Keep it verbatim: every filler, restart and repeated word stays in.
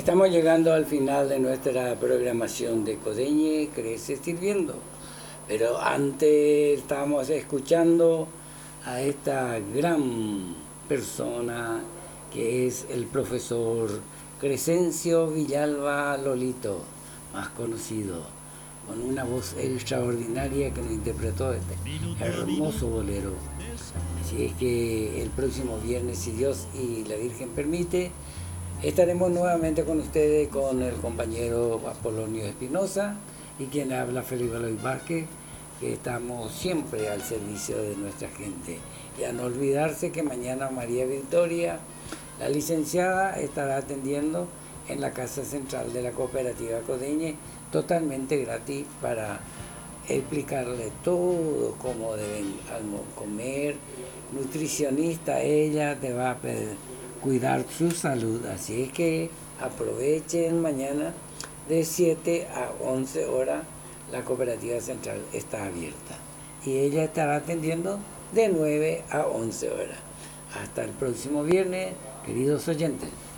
Estamos llegando al final de nuestra programación de Codeñe Crece Sirviendo, pero antes estábamos escuchando a esta gran persona que es el profesor Crescencio Villalba Lolito, más conocido, con una voz extraordinaria que nos interpretó este hermoso bolero. Así es que el próximo viernes, si Dios y la Virgen permite, estaremos nuevamente con ustedes, con el compañero Apolonio Espinosa y quien habla Felipe Aloy Vázquez, que estamos siempre al servicio de nuestra gente. Y a no olvidarse que mañana María Victoria, la licenciada, estará atendiendo en la Casa Central de la Cooperativa Codeñe, totalmente gratis, para explicarle todo cómo deben comer. Nutricionista, ella te va a cuidar su salud, así es que aprovechen mañana de siete a once horas. La Cooperativa Central está abierta y ella estará atendiendo de nueve a once horas. Hasta el próximo viernes, queridos oyentes.